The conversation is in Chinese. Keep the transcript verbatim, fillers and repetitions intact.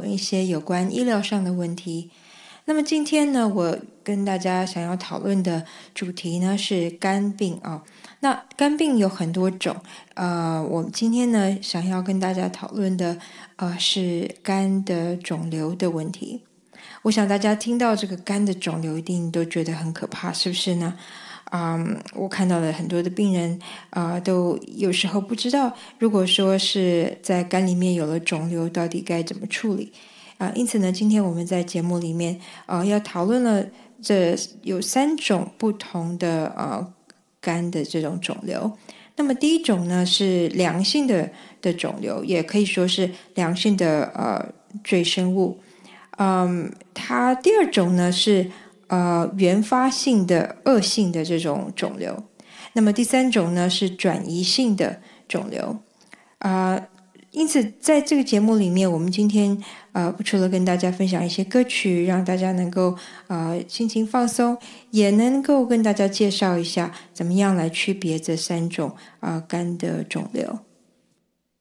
论一些有关医疗上的问题。那么今天呢，我跟大家想要讨论的主题呢是肝病啊。那肝病有很多种，呃，我们今天呢想要跟大家讨论的呃是肝的肿瘤的问题。我想大家听到这个肝的肿瘤一定都觉得很可怕，是不是呢？嗯，我看到了很多的病人，呃，都有时候不知道，如果说是在肝里面有了肿瘤，到底该怎么处理啊、呃？因此呢，今天我们在节目里面，呃，要讨论了这有三种不同的呃肝的这种肿瘤。那么第一种呢是良性的的肿瘤，也可以说是良性的呃赘生物。嗯，它第二种呢是呃原发性的恶性的这种肿瘤，那么第三种呢是转移性的肿瘤。啊、呃，因此在这个节目里面，我们今天呃除了跟大家分享一些歌曲，让大家能够呃心情放松，也能够跟大家介绍一下怎么样来区别这三种啊、呃、肝的肿瘤。